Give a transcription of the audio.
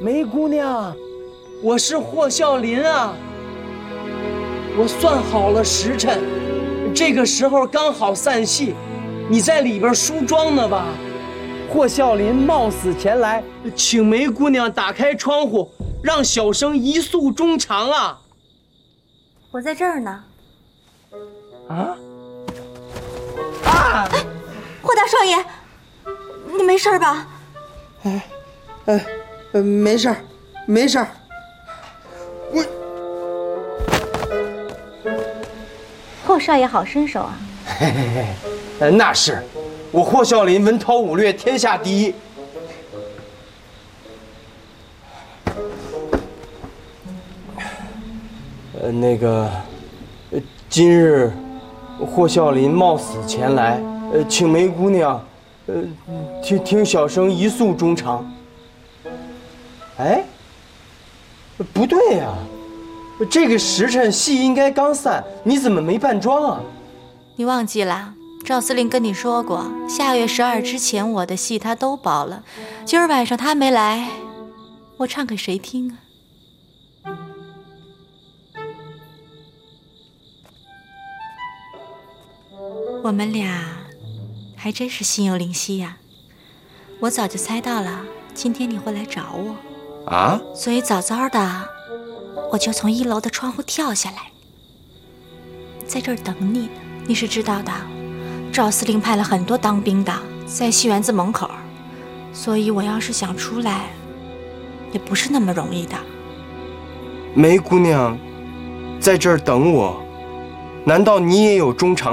梅姑娘，我是霍孝林啊。我算好了时辰，这个时候刚好散戏，你在里边梳妆呢吧？霍孝林冒死前来，请梅姑娘打开窗户，让小生一诉衷肠啊！ 我在这儿呢。 啊！ 哎，霍大少爷，你没事吧？ 没事儿，没事儿。 霍少爷好身手啊！ 嘿嘿嘿，那是，我霍孝林文韬武略天下第一。今日霍孝林冒死前来，请梅姑娘，听小生一诉衷肠。哎，不对呀，这个时辰戏应该刚散，你怎么没扮妆啊？ 你忘记了，赵司令跟你说过，下月12之前我的戏他都包了。今儿晚上他没来，我唱给谁听啊？我们俩还真是心有灵犀呀！我早就猜到了，今天你会来找我啊， 所以早早的我就从1楼的窗户跳下来，在这儿等你呢。你是知道的，赵司令派了很多当兵的在戏园子门口，所以我要是想出来，也不是那么容易的。 梅姑娘在这儿等我，难道你也有衷肠？